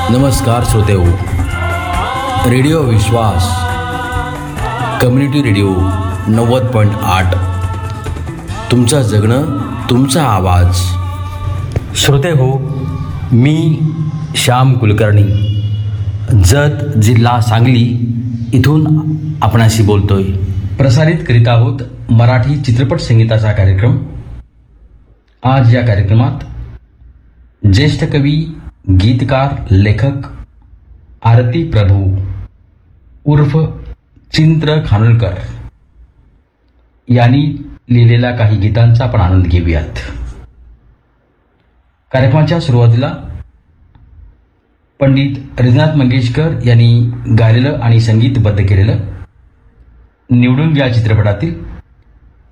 नमस्कार श्रोतेहो, रेडिओ विश्वास community radio 90.8 तुमचं जगणं तुमचा आवाज. श्रोतेहो, मी श्याम कुलकर्णी, जत जिल्हा सांगली इथून आपणाशी बोलतोय. प्रसारित करीत आहोत मराठी चित्रपट संगीताचा कार्यक्रम. आज या कार्यक्रमात ज्येष्ठ कवी, गीतकार, लेखक आरती प्रभू उर्फ चिंत्र खानोलकर यांनी लिहिलेल्या काही गीतांचा आपण आनंद घेऊयात. कार्यक्रमाच्या सुरुवातीला पंडित हरिनाथ मंगेशकर यांनी गायलेलं आणि संगीतबद्ध केलेलं निवडून या चित्रपटातील